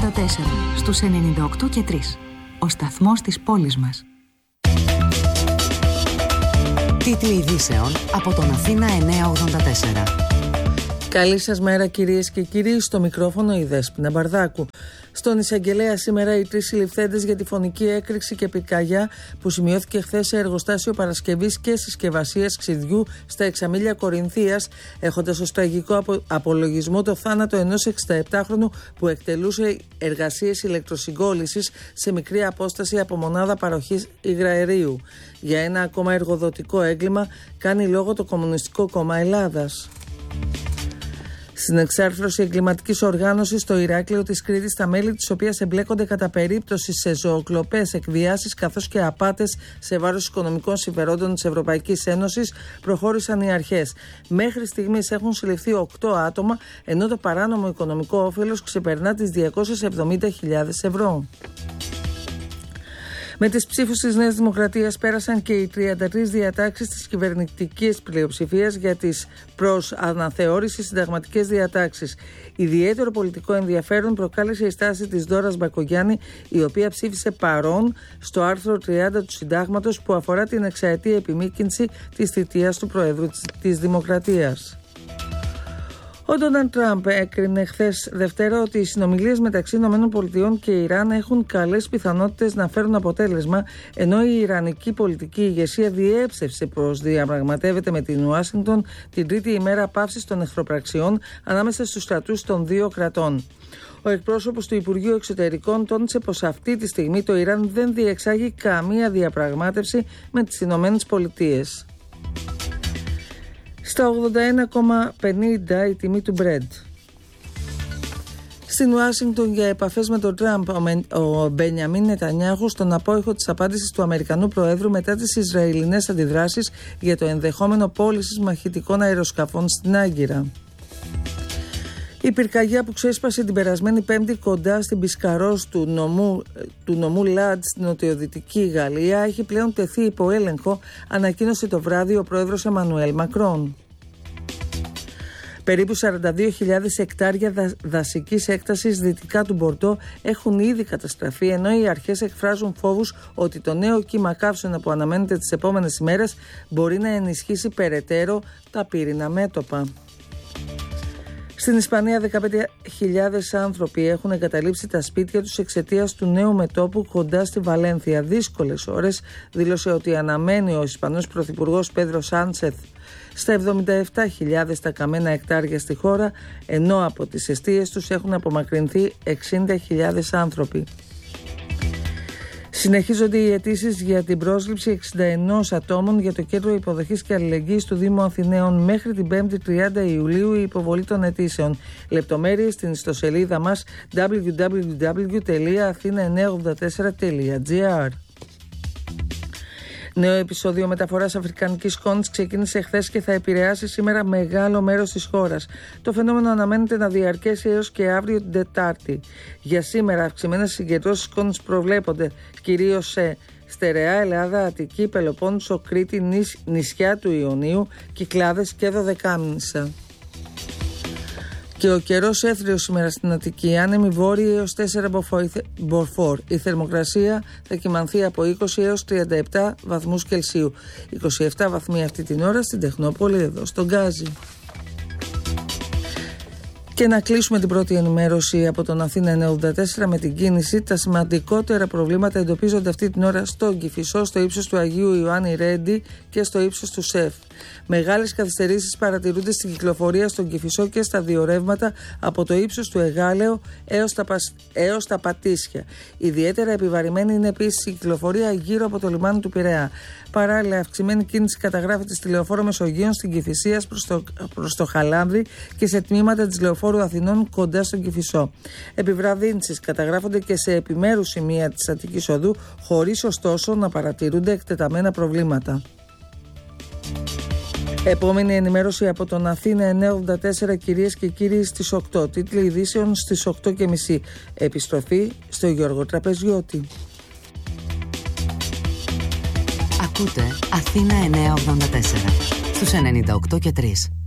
στους 98 και 3. Ο σταθμός της πόλης μας. Τίτλοι ειδήσεων από τον Αθήνα 984. Καλή σας μέρα κυρίες και κύριοι, στο μικρόφωνο η Δέσποινα Μπαρδάκου. Στον εισαγγελέα σήμερα οι 3 συλληφθέντες για τη φωνική έκρηξη και πυρκαγιά που σημειώθηκε χθες σε εργοστάσιο παρασκευής και συσκευασίας ξυδιού στα Εξαμήλια Κορινθίας, έχοντας ως τραγικό απολογισμό το θάνατο ενός 67χρονου που εκτελούσε εργασίες ηλεκτροσυγκόλλησης σε μικρή απόσταση από μονάδα παροχής υγραερίου. Για ένα ακόμα εργοδοτικό έγκλημα κάνει λόγο το Κομμουνιστικό Κόμμα Ελλάδας. Στην εξάρθρωση εγκληματικής οργάνωσης στο Ηράκλειο της Κρήτης, τα μέλη της οποίας εμπλέκονται κατά περίπτωση σε ζωοκλοπές, εκβιάσεις καθώς και απάτες σε βάρος οικονομικών συμφερόντων της Ευρωπαϊκής Ένωσης, προχώρησαν οι αρχές. Μέχρι στιγμής έχουν συλληφθεί 8 άτομα, ενώ το παράνομο οικονομικό όφελος ξεπερνά τις 270.000 ευρώ. Με τις ψήφους της Νέας Δημοκρατίας πέρασαν και οι 33 διατάξεις της κυβερνητικής πλειοψηφίας για τις προς αναθεώρηση συνταγματικές διατάξεις. Ιδιαίτερο πολιτικό ενδιαφέρον προκάλεσε η στάση της Δώρας Μπακογιάννη, η οποία ψήφισε παρόν στο άρθρο 30 του Συντάγματος που αφορά την εξαετή επιμήκυνση της θητείας του Προέδρου της Δημοκρατίας. Ο Ντόναλντ Τραμπ έκρινε χθες Δευτέρα ότι οι συνομιλίες μεταξύ ΗΠΑ και Ιράν έχουν καλές πιθανότητες να φέρουν αποτέλεσμα, ενώ η ιρανική πολιτική ηγεσία διέψευσε πως διαπραγματεύεται με την Ουάσιγκτον την τρίτη ημέρα παύσης των εχθροπραξιών ανάμεσα στους στρατούς των δύο κρατών. Ο εκπρόσωπος του Υπουργείου Εξωτερικών τόνισε πως αυτή τη στιγμή το Ιράν δεν διεξάγει καμία διαπραγμάτευση με τις ΗΠΑ. Στα 81,50 η τιμή του Brent. Στην Ουάσιγκτον για επαφές με τον Τραμπ, ο Μπενιαμίν Νετανιάχου στον απόϊχο της απάντησης του Αμερικανού Προέδρου μετά τις Ισραηλινές αντιδράσεις για το ενδεχόμενο πώλησης μαχητικών αεροσκαφών στην Άγκυρα. Η πυρκαγιά που ξέσπασε την περασμένη Πέμπτη κοντά στην Πισκαρός του νομού Λαντ στην νοτιοδυτική Γαλλία έχει πλέον τεθεί υπό έλεγχο, ανακοίνωσε το βράδυ ο πρόεδρος Εμμανουέλ Μακρόν. Περίπου 42.000 εκτάρια δασικής έκτασης δυτικά του Μπορντό έχουν ήδη καταστραφεί, ενώ οι αρχές εκφράζουν φόβους ότι το νέο κύμα καύσωνα που αναμένεται τις επόμενες ημέρες μπορεί να ενισχύσει περαιτέρω τα πύριννα μέτωπα. Στην Ισπανία 15.000 άνθρωποι έχουν εγκαταλείψει τα σπίτια τους εξαιτίας του νέου μετώπου κοντά στη Βαλένθια. Δύσκολες ώρες, δήλωσε ότι αναμένει ο Ισπανός Πρωθυπουργός Πέδρο Σάντσεθ. Στα 77.000 τα καμένα εκτάρια στη χώρα, ενώ από τις εστίες τους έχουν απομακρυνθεί 60.000 άνθρωποι. Συνεχίζονται οι αιτήσεις για την πρόσληψη 61 ατόμων για το Κέντρο Υποδοχής και Αλληλεγγύης του Δήμου Αθηναίων μέχρι την 5η 30 Ιουλίου η υποβολή των αιτήσεων. Λεπτομέρειες στην ιστοσελίδα μας www.athena984.gr. Νέο επεισόδιο μεταφοράς αφρικανικής σκόνης ξεκίνησε χθες και θα επηρεάσει σήμερα μεγάλο μέρος της χώρας. Το φαινόμενο αναμένεται να διαρκέσει έως και αύριο την Τετάρτη. Για σήμερα αυξημένες συγκεντρώσεις σκόνης προβλέπονται κυρίως σε Στερεά, Ελλάδα, Αττική, Πελοπόννησο, Κρήτη, νησιά του Ιωνίου, Κυκλάδες και Δωδεκάνησα. Και ο καιρός έθριος σήμερα στην Αττική, άνεμοι βόρειοι έως 4 μποφόρ. Η θερμοκρασία θα κυμανθεί από 20 έως 37 βαθμούς Κελσίου. 27 βαθμοί αυτή την ώρα στην Τεχνόπολη, εδώ στον Γκάζι. Και να κλείσουμε την πρώτη ενημέρωση από τον Αθήνα 984 με την κίνηση. Τα σημαντικότερα προβλήματα εντοπίζονται αυτή την ώρα στον Κηφισό, στο ύψος του Αγίου Ιωάννη Ρέντι και στο ύψος του ΣΕΦ. Μεγάλες καθυστερήσεις παρατηρούνται στην κυκλοφορία στον Κηφισό και στα δύο ρεύματα από το ύψος του Εγάλεο έως τα Πατήσια. Ιδιαίτερα επιβαρημένη είναι επίσης η κυκλοφορία γύρω από το λιμάνι του Πειραιά. Παράλληλα, αυξημένη κίνηση καταγράφεται στη λεωφόρο Μεσογείων στην Κηφισίας προς το Χαλάνδρι και σε τμήματα της λεωφόρου Αθηνών κοντά στον Κηφισό. Επιβραδύνσεις καταγράφονται και σε επιμέρους σημεία της Αττικής Οδού, χωρίς ωστόσο να παρατηρούνται εκτεταμένα προβλήματα. Επόμενη ενημέρωση από τον Αθήνα 984, κυρίες και κύριοι, στις 8. Τίτλοι ειδήσεων στις 8.30. Επιστροφή στο Γιώργο Τραπεζιώτη. Ακούτε Αθήνα 984 στους 98 και 3.